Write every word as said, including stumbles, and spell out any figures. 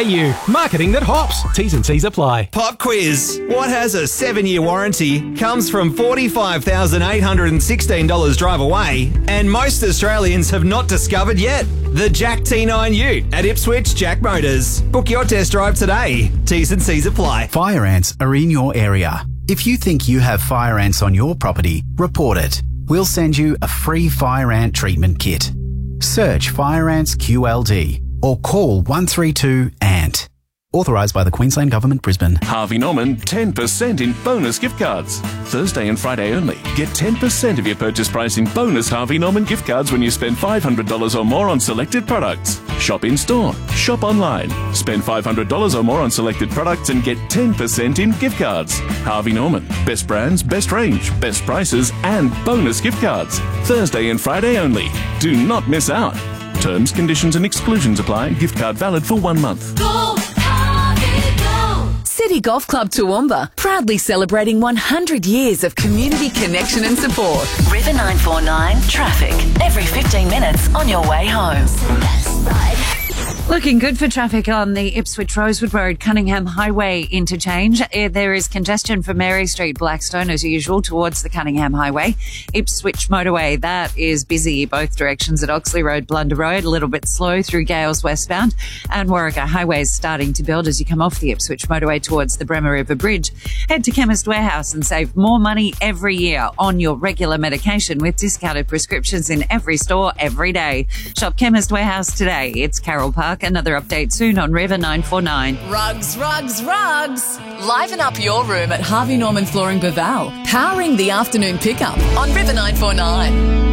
You marketing that hops. T's and C's apply. Pop quiz. What has a seven-year warranty, comes from forty-five thousand eight hundred sixteen dollars drive away, and most Australians have not discovered yet? The Jack T nine Ute at Ipswich Jack Motors. Book your test drive today. T's and C's apply. Fire ants are in your area. If you think you have fire ants on your property, report it. We'll send you a free fire ant treatment kit. Search Fire Ants Q L D or call one three two A N T. Authorised by the Queensland Government, Brisbane. Harvey Norman, ten percent in bonus gift cards. Thursday and Friday only. Get ten percent of your purchase price in bonus Harvey Norman gift cards when you spend five hundred dollars or more on selected products. Shop in store. Shop online. Spend five hundred dollars or more on selected products and get ten percent in gift cards. Harvey Norman. Best brands, best range, best prices and bonus gift cards. Thursday and Friday only. Do not miss out. Terms, conditions and exclusions apply. Gift card valid for one month. Go, Harvey, go. City Golf Club Toowoomba, proudly celebrating one hundred years of community connection and support. River nine four nine traffic. Every fifteen minutes on your way home. Looking good for traffic on the Ipswich Rosewood Road Cunningham Highway interchange. There is congestion for Mary Street Blackstone as usual towards the Cunningham Highway. Ipswich Motorway, that is busy both directions at Oxley Road, Blunder Road, a little bit slow through Gales westbound, and Warwick Highway is starting to build as you come off the Ipswich Motorway towards the Bremer River Bridge. Head to Chemist Warehouse and save more money every year on your regular medication with discounted prescriptions in every store every day. Shop Chemist Warehouse today. It's Carroll Park. Another update soon on River nine four nine. Rugs, rugs, rugs. Liven up your room at Harvey Norman Flooring Baval. Powering the afternoon pickup on River nine four nine.